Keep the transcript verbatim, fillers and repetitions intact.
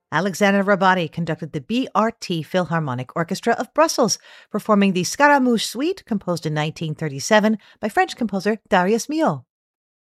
Alexander Rabati conducted the B R T Philharmonic Orchestra of Brussels, performing the Scaramouche Suite, composed in nineteen thirty-seven by French composer Darius Milhaud.